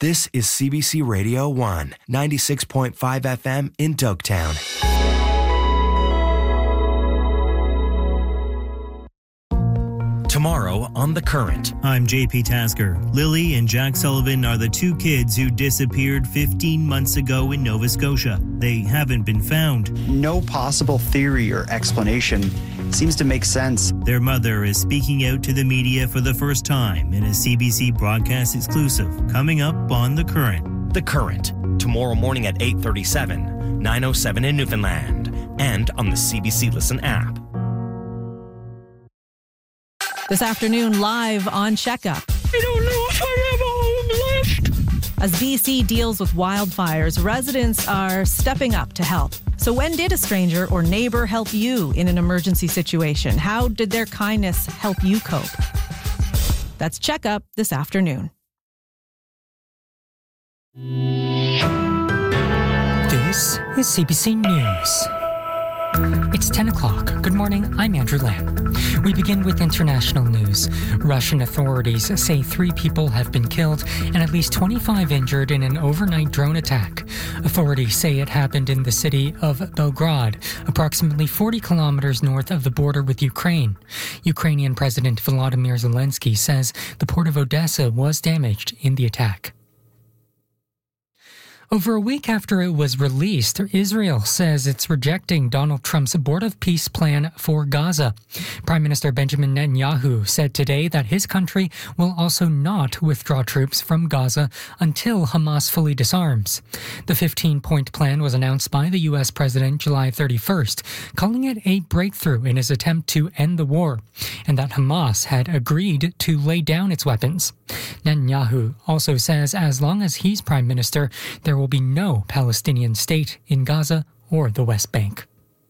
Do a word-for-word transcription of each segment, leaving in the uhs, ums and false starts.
This is C B C Radio one, ninety-six point five F M in Dogtown. Tomorrow on The Current. I'm J P Tasker. Lily and Jack Sullivan are the two kids who disappeared fifteen months ago in Nova Scotia. They haven't been found. No possible theory or explanation seems to make sense. Their mother is speaking out to the media for the first time in a C B C broadcast exclusive coming up on The Current. The Current, tomorrow morning at eight thirty-seven, nine oh seven in Newfoundland, and on the C B C Listen app. This afternoon, live on Checkup. I don't know if I have a home left. As B C deals with wildfires, residents are stepping up to help. So when did a stranger or neighbor help you in an emergency situation? How did their kindness help you cope? That's Checkup this afternoon. This is C B C News. It's ten o'clock. Good morning, I'm Andrew Lamb. We begin with international news. Russian authorities say three people have been killed and at least twenty-five injured in an overnight drone attack. Authorities say it happened in the city of Belgrade, approximately forty kilometers north of the border with Ukraine. Ukrainian President Volodymyr Zelensky says the port of Odessa was damaged in the attack. Over a week after it was released, Israel says it's rejecting Donald Trump's Board of Peace plan for Gaza. Prime Minister Benjamin Netanyahu said today that his country will also not withdraw troops from Gaza until Hamas fully disarms. The fifteen-point plan was announced by the U S President July thirty-first, calling it a breakthrough in his attempt to end the war, and that Hamas had agreed to lay down its weapons. Netanyahu also says as long as he's prime minister, there will be no Palestinian state in Gaza or the West Bank.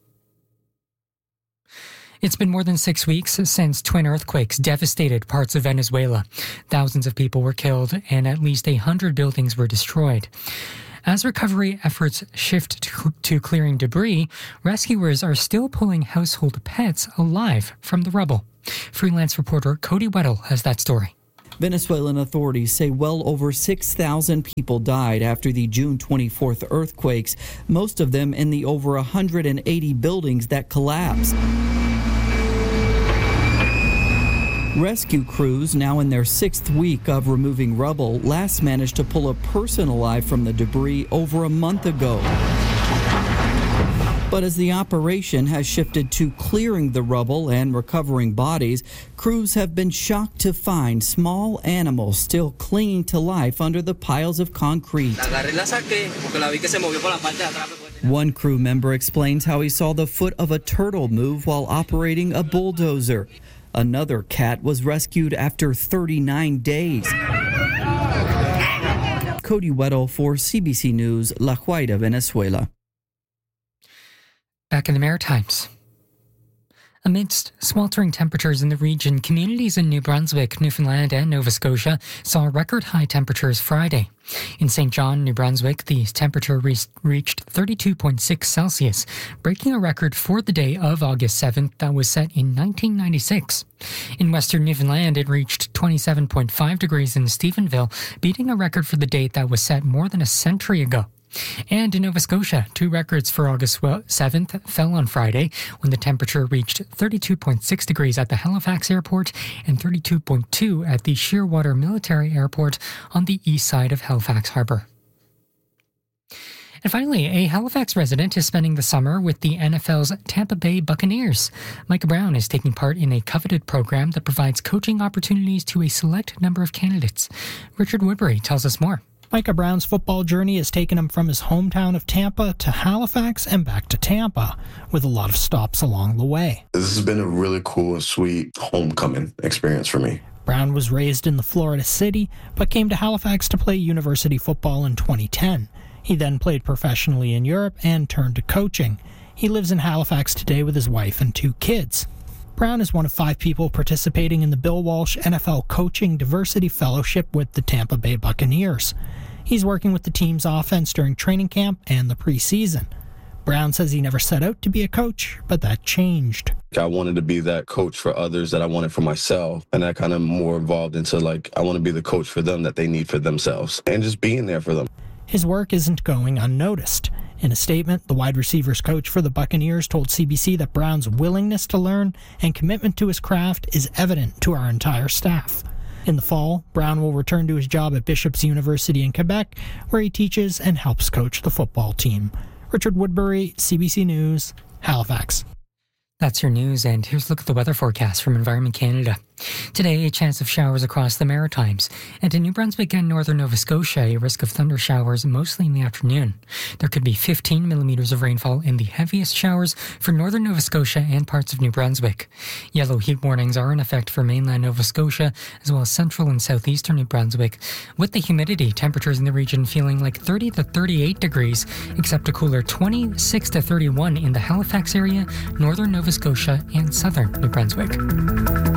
It's been more than six weeks since twin earthquakes devastated parts of Venezuela. Thousands of people were killed and at least a hundred buildings were destroyed. As recovery efforts shift to, to clearing debris, rescuers are still pulling household pets alive from the rubble. Freelance reporter Cody Weddle has that story. Venezuelan authorities say well over six thousand people died after the June twenty-fourth earthquakes, most of them in the over one hundred eighty buildings that collapsed. Rescue crews, now in their sixth week of removing rubble, last managed to pull a person alive from the debris over a month ago. But as the operation has shifted to clearing the rubble and recovering bodies, crews have been shocked to find small animals still clinging to life under the piles of concrete. One crew member explains how he saw the foot of a turtle move while operating a bulldozer. Another cat was rescued after thirty-nine days. Cody Weddle for C B C News, La Guaira, Venezuela. Back in the Maritimes. Amidst sweltering temperatures in the region, communities in New Brunswick, Newfoundland and Nova Scotia saw record-high temperatures Friday. In Saint John, New Brunswick, the temperature re- reached thirty-two point six Celsius, breaking a record for the day of August seventh that was set in nineteen ninety-six. In Western Newfoundland, it reached twenty-seven point five degrees in Stephenville, beating a record for the date that was set more than a century ago. And in Nova Scotia, two records for August seventh fell on Friday when the temperature reached thirty-two point six degrees at the Halifax Airport and thirty-two point two at the Shearwater Military Airport on the east side of Halifax Harbour. And finally, a Halifax resident is spending the summer with the N F L's Tampa Bay Buccaneers. Micah Brown is taking part in a coveted program that provides coaching opportunities to a select number of candidates. Richard Woodbury tells us more. Micah Brown's football journey has taken him from his hometown of Tampa to Halifax and back to Tampa, with a lot of stops along the way. This has been a really cool and sweet homecoming experience for me. Brown was raised in the Florida city, but came to Halifax to play university football in twenty ten. He then played professionally in Europe and turned to coaching. He lives in Halifax today with his wife and two kids. Brown is one of five people participating in the Bill Walsh N F L Coaching Diversity Fellowship with the Tampa Bay Buccaneers. He's working with the team's offense during training camp and the preseason. Brown says he never set out to be a coach, but that changed. I wanted to be that coach for others that I wanted for myself. And that kind of more evolved into like, I want to be the coach for them that they need for themselves and just being there for them. His work isn't going unnoticed. In a statement, the wide receivers coach for the Buccaneers told C B C that Brown's willingness to learn and commitment to his craft is evident to our entire staff. In the fall, Brown will return to his job at Bishop's University in Quebec, where he teaches and helps coach the football team. Richard Woodbury, C B C News, Halifax. That's your news, and here's a look at the weather forecast from Environment Canada. Today, a chance of showers across the Maritimes, and in New Brunswick and northern Nova Scotia, a risk of thunder showers mostly in the afternoon. There could be fifteen millimetres of rainfall in the heaviest showers for northern Nova Scotia and parts of New Brunswick. Yellow heat warnings are in effect for mainland Nova Scotia, as well as central and southeastern New Brunswick, with the humidity, temperatures in the region feeling like thirty to thirty-eight degrees, except a cooler twenty-six to thirty-one in the Halifax area, northern Nova Scotia, and southern New Brunswick.